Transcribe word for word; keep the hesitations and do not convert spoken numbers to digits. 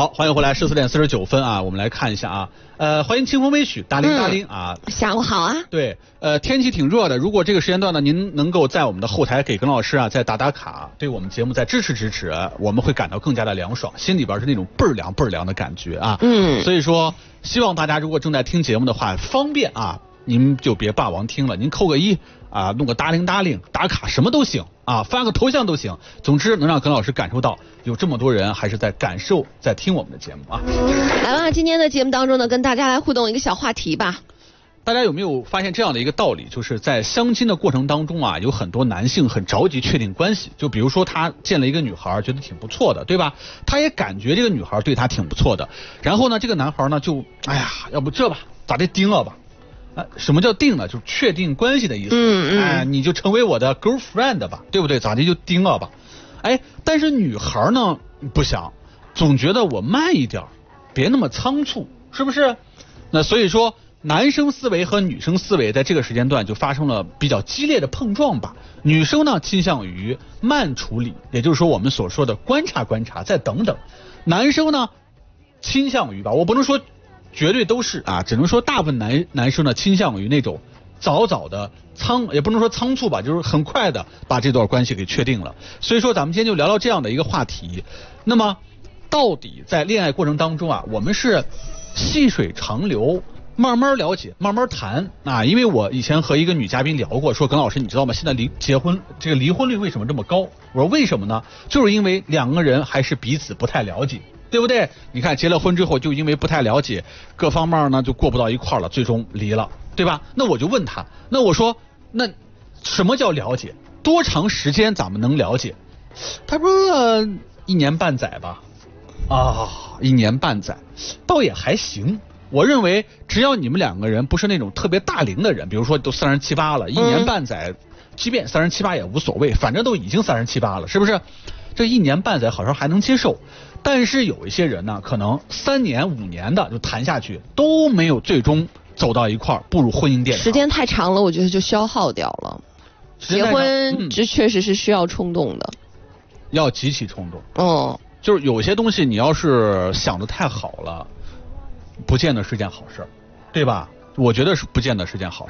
好，欢迎回来，十四点四十九分啊，我们来看一下啊，呃，欢迎清风微许，大林大林、嗯、啊， 下午好啊。 对，呃，天气挺热的，如果这个时间段呢，您能够在我们的后台给耿老师啊再打打卡，对我们节目再支持支持，我们会感到更加的凉爽，心里边是那种倍儿凉倍儿凉的感觉啊。嗯，所以说，希望大家如果正在听节目的话，方便啊，您就别霸王听了，您扣个一啊，弄个搭铃搭铃打卡什么都行啊，发个头像都行，总之能让耿老师感受到有这么多人还是在感受在听我们的节目啊。 来吧，今天的节目当中呢，跟大家来互动一个小话题吧。 大家有没有发现这样的一个道理，就是在相亲的过程当中啊，有很多男性很着急确定关系，就比如说他见了一个女孩觉得挺不错的，对吧，他也感觉这个女孩对他挺不错的，然后呢这个男孩呢就哎呀要不这吧咋的定了吧，啊，什么叫定了？就是确定关系的意思。嗯嗯。哎，你就成为我的 girlfriend 吧，对不对？咋的就定了吧？哎，但是女孩呢不想，总觉得我慢一点，别那么仓促，是不是？那所以说，男生思维和女生思维在这个时间段就发生了比较激烈的碰撞吧。女生呢倾向于慢处理，也就是说我们所说的观察观察，再等等。男生呢倾向于吧，我不能说绝对都是啊，只能说大部分男男生呢倾向于那种早早的仓，也不能说仓促吧，就是很快的把这段关系给确定了。所以说咱们今天就聊聊这样的一个话题。那么到底在恋爱过程当中啊，我们是细水长流，慢慢了解慢慢谈啊。因为我以前和一个女嘉宾聊过，说耿老师你知道吗，现在离结婚这个离婚率为什么这么高？我说为什么呢？就是因为两个人还是彼此不太了解，对不对？你看结了婚之后就因为不太了解，各方面呢就过不到一块了，最终离了，对吧？那我就问他，那我说那什么叫了解？多长时间咱们能了解？他说、呃、一年半载吧。啊，一年半载倒也还行。我认为只要你们两个人不是那种特别大龄的人，比如说都三十七八了，一年半载、嗯、即便三十七八也无所谓，反正都已经三十七八了，是不是？这一年半载好像还能接受。但是有一些人呢，可能三年五年的就谈下去都没有最终走到一块儿，步入婚姻殿堂。 时间太长了，我觉得就消耗掉了。结婚这确实是需要冲动的， 要极其冲动。 哦， 就是有些东西你要是想得太好了，不见得是件好事，对吧？我觉得是不见得是件好事。